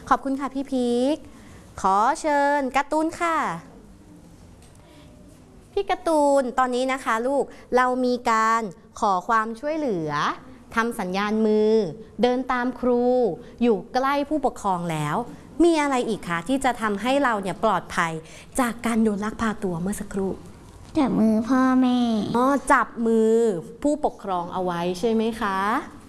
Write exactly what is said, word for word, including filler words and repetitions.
ขอบคุณค่ะพี่พีคขอเชิญการ์ตูนค่ะพี่การ์ตูนตอนนี้นะคะลูกเรามีการขอความช่วยเหลือทำสัญญาณมือเดินตามครูอยู่ใกล้ผู้ปกครองแล้วมีอะไรอีกคะที่จะทำให้เราเนี่ยปลอดภัยจากการโดนลักพาตัวเมื่อสักครู่จับมือพ่อแม่อ๋อจับมือผู้ปกครองเอาไว้ใช่ไหมคะ